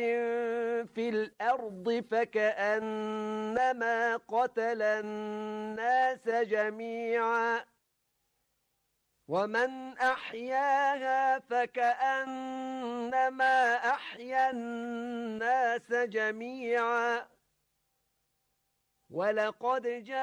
في الأرض فكأنما قتل الناس جميعا ومن أحياها فكأنما أحيا الناس جميعا ولقد